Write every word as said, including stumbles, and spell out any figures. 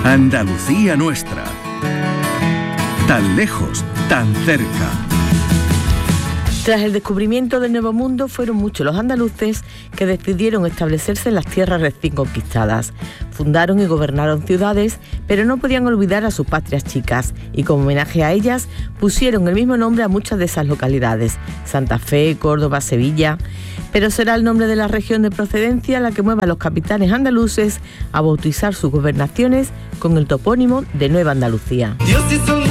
Andalucía nuestra. Tan lejos, tan cerca. Tras el descubrimiento del Nuevo Mundo, fueron muchos los andaluces que decidieron establecerse en las tierras recién conquistadas. Fundaron y gobernaron ciudades, pero no podían olvidar a sus patrias chicas, y como homenaje a ellas, pusieron el mismo nombre a muchas de esas localidades: Santa Fe, Córdoba, Sevilla. Pero será el nombre de la región de procedencia la que mueva a los capitanes andaluces a bautizar sus gobernaciones con el topónimo de Nueva Andalucía. Dios hizo